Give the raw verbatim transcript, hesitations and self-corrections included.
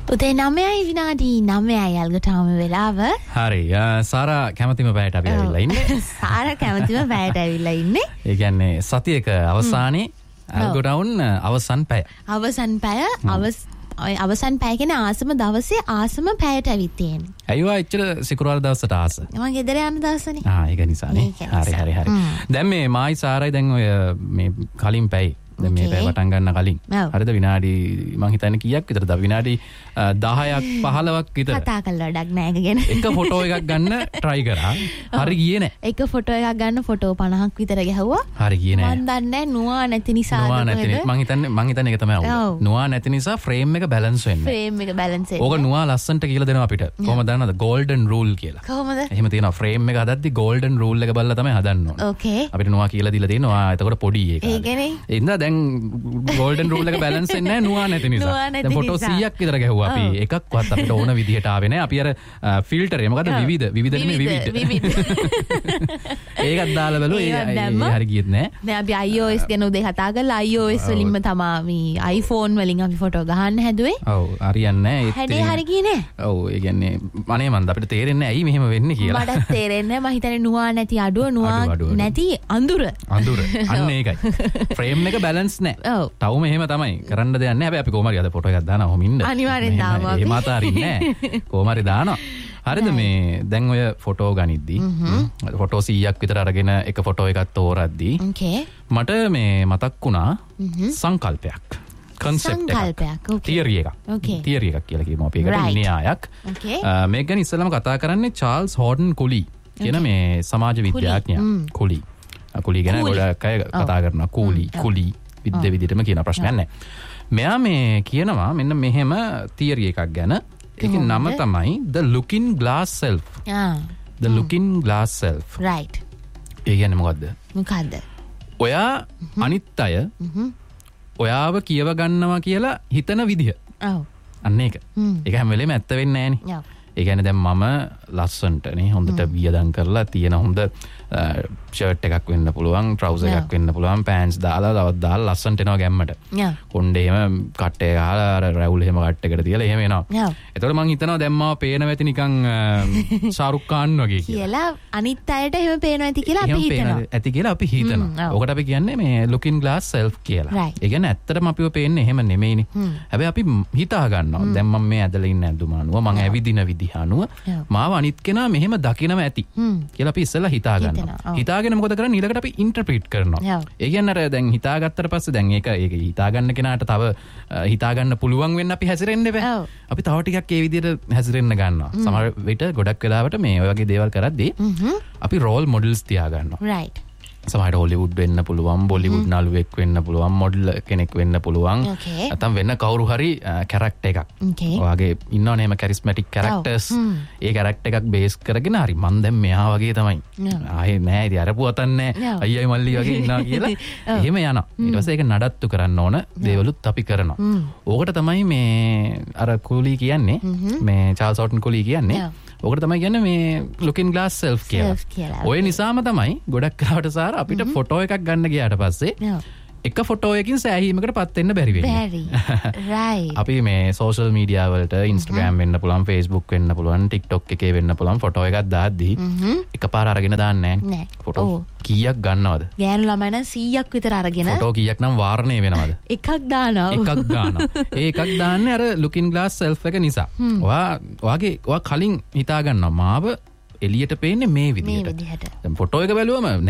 උදේ නවයයි විනාඩි නවයයි අල්ගටම වෙලාව. හරි. සාරා කැමතිම පැයට අපි ඇවිල්ලා ඉන්නේ. සාරා කැමතිම පැයට ඇවිල්ලා ඉන්නේ. ඒ කියන්නේ සතියක අවසානයේ අල්ගොටවුන් අවසන් පැය. අවසන් පැය අවස් අවසන් පැය කියන ආසම දවසේ ආසම පැයට ඇවිත් තියෙන්නේ. අයියෝ එච්චර සිකුරාදා දවසට ආස. මම ගෙදර යන දවසනේ. ආ ඒක නිසානේ. හරි හරි හරි. දැන් මේ මායි සාරයි දැන් ඔය මේ කලින් පැය දැන් මේ පැය වටන් ගන්න කලින් හරිද විනාඩි මං හිතන්නේ කීයක් විතරද විනාඩි දහයක් පහළොවක් විතර කතා කරලා වැඩක් නැහැ ගැන එක ෆොටෝ එකක් ගන්න try කරා හරි ගියේ නැහැ එක ෆොටෝ එකක් ගන්න ෆොටෝ පනහක් විතර ගැහුවා හරි ගියේ නැහැ මන් දන්නේ නුවා නැති නිසා නුවා නැති මං හිතන්නේ මං හිතන්නේ ඒක තමයි අවුල නුවා නැති නිසා ෆ්‍රේම් එක බැලන්ස් වෙන්නේ ෆ්‍රේම් එක බැලන්ස් වෙන්නේ ඕක නුවා ලස්සන්ට කියලා දෙනවා අපිට කොහොමද දන්නවද golden rule කියලා කොහොමද එහෙම තියෙනවා ෆ්‍රේම් එක හදද්දි golden rule එක බලලා තමයි හදන්න ඕනේ ඕකේ අපිට නුවා කියලා දීලා තියෙනවා එතකොට පොඩි ඒක ඒ කියන්නේ ඒ ඉඳලා දැන් golden rule එක balance වෙන්නේ නැහැ නුවා නැති නිසා. දැන් ෆොටෝ සීයක් විතර ගැහුවා අපි. එකක්වත් අපිට ඕන විදිහට ආවේ නැහැ. අපි අර ෆිල්ටර් එක මොකද්ද විවිධ විවිධ නෙමෙයි විවිධ. ඒකත් දාලා බලුවා. ඒ හරි ගියෙත් නැහැ. දැන් අපි iOS ගැන උදේ කතා කරලා iOS වලින්ම තමයි මේ iPhone වලින් අපි ෆොටෝ ගහන්න හැදුවේ. ඔව් හරියන්නේ නැහැ. හැඩේ හරි ගියේ නැහැ. ඔව් ඒ කියන්නේ අනේ මන්ද අපිට තේරෙන්නේ නැහැ ඇයි මෙහෙම වෙන්නේ කියලා. මටත් තේරෙන්නේ නැහැ. මම හිතන්නේ නුවා නැති අඩුව නුවා නැති අඳුර. අඳුර. අන්න ඒකයි. ෆ්‍රේම් එක බැලන්ස් නැහැ. ඔව්. තවම එහෙම තමයි කරන්න දෙයක් නැහැ. හැබැයි අපි කොහොම හරි අද ෆොටෝ එකක් දානවා ඔහොම ඉන්න. අනිවාර්යෙන් දාමු අපි. ඒ මාත අරින්නේ නැහැ. කොහොම හරි දානවා. හරිද මේ දැන් ඔය ෆොටෝ ගනිද්දි ෆොටෝ සීයක් විතර අරගෙන එක ෆොටෝ එකක් තෝරද්දි මට මේ මතක් වුණා සංකල්පයක්. concept එකක්. theory එකක්. theory එකක් කියලා කියමු අපි ඒකට න්‍යායක්. මේක ගැන ඉස්සෙල්ලාම කතා කරන්නේ චාල්ස් හෝඩන් කුලි කියන මේ සමාජ විද්‍යාඥයා. කුලි. කුලි ගැන ගොඩක් අය කතා කරනවා. කුලි කුලි විද්‍ය විදිහටම කියන ප්‍රශ්නයක් නැහැ. මෙයා මේ කියනවා මෙන්න මෙහෙම තියරි එකක් ගැන. ඒකේ නම තමයි the looking glass self. ආ. the looking glass self. right. ඒ කියන්නේ මොකද්ද? මොකද්ද? ඔයා අනිත් අය ඔයාව කියව ගන්නවා කියලා හිතන විදිහ. ඔව්. අන්න ඒක. ඒක හැම වෙලේම ඇත්ත වෙන්නේ නැහනේ. ඒ කියන්නේ දැන් මම ලස්සන්ට නේ හොඳට වියදම් කරලා තියෙන හොඳ ෂර්ට් එකක් වෙන්න පුළුවන් ට්‍රවුසර් එකක් වෙන්න පුළුවන් පෑන්ට්ස් දාලා තවත් දාලා ලස්සන්ට එනවා ගැම්මට. කොණ්ඩේ එහෙම කට්ටේ ගහලා අර රැවුල් එහෙම කට්ටයකට තියලා එහෙම එනවා. එතකොට මං හිතනවා දැන් මාව පේනවා ඇති නිකන් ෂාරුක් ખાන් වගේ කියලා. කියලා අනිත් අයට එහෙම පේනවා ඇති කියලා අපි හිතනවා. ඇති කියලා අපි හිතනවා. ඔකට අපි කියන්නේ මේ looking glass self කියලා. ඒ කියන්නේ ඇත්තටම අපිව පේන්නේ එහෙම නෙමෙයිනේ. හැබැයි අපි හිතා ගන්නවා. දැන් මම මේ ඇදලා ඉන්න ඇඳුම අනුව මං ඇවිදින විදිහ අනුව මාව අනිත් කෙනා මෙහෙම දකිනවා ඇති කියලා අපි ඉස්සෙල්ලා හිතා ගන්නවා. හිතාගෙන මොකද කරන්නේ ඊළඟට අපි ඉන්ටර්ප්‍රීට් කරනවා. ඒ කියන්නේ අර දැන් හිතාගත්තට පස්සේ දැන් ඒක ඒක හිතා ගන්න කෙනාට තව හිතා ගන්න පුළුවන් වෙන්න අපි හැසිරෙන්න බෑ. අපි තව ටිකක් ඒ විදිහට හැසිරෙන්න ගන්නවා. සමහර විට ගොඩක් වෙලාවට මේ ඔය වගේ දේවල් කරද්දී අපි රෝල් මොඩල්ස් තියා ගන්නවා. right. සමහරට හොලිවුඩ් වෙන්න පුළුවන්, බොලිවුඩ් නළුවෙක් වෙන්න පුළුවන්, මොඩල් කෙනෙක් වෙන්න පුළුවන්. නැත්නම් වෙන කවුරු හරි කැරක්ටර් එකක්. ඔයාගේ ඉන්නවනේ එහෙම කැරිස්මැටික් කැරක්ටර්ස්. ඒ කැරක්ටර් එකක් බේස් කරගෙන හරි මන් දැන් මෙහා වගේ තමයි. ආයේ නෑ ඉතින් අර පුවතන් නෑ. අයියයි මල්ලි වගේ ඉන්නවා කියලා. එහෙම යනවා. ඊට පස්සේ ඒක නඩත්තු කරන්න ඕන දේවලුත් අපි කරනවා. ඕකට තමයි මේ අර කුලි කියන්නේ මේ චාල්ස් හෝටන් කුලි කියන්නේ. ඕකට තමයි කියන්නේ මේ looking glass self කියලා. ඔය නිසාම තමයි ගොඩක් කරාට සාර අපිට ෆොටෝ එකක් ගන්න ගියාට පස්සේ එක ෆොටෝ එකකින් සෑහීමකට පත් වෙන්න බැරි වෙන්නේ. බැරි. right. අපි මේ social media වලට Instagram වෙන්න පුළුවන්, Facebook වෙන්න පුළුවන්, TikTok එකේ වෙන්න පුළුවන් ෆොටෝ එකක් දාද්දී එකපාර අරගෙන දාන්නේ නැහැ. ෆොටෝ කීයක් ගන්නවද? ගෑනු ළමයි නම් සීයක් විතර අරගෙන ෆොටෝ කීයක් නම් වාරණය වෙනවද? එකක් දානවා. එකක් දානවා. ඒ එකක් දාන්නේ අර looking glass self එක නිසා. ඔයා ඔයාගේ ඔයා කලින් හිතා ගන්නවා මාව එළියට පේන්නේ මේ විදිහට. දැන් ෆොටෝ එක බැලුවම